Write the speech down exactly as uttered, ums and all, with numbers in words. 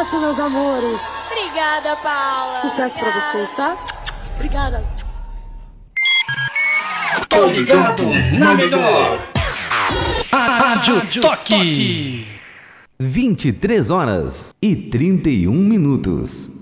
Sucesso, meus amores. Obrigada, Paula. Sucesso Obrigada. pra vocês, tá? Obrigada. Tô ligado na melhor. Rádio Toque. vinte e três horas e trinta e um minutos.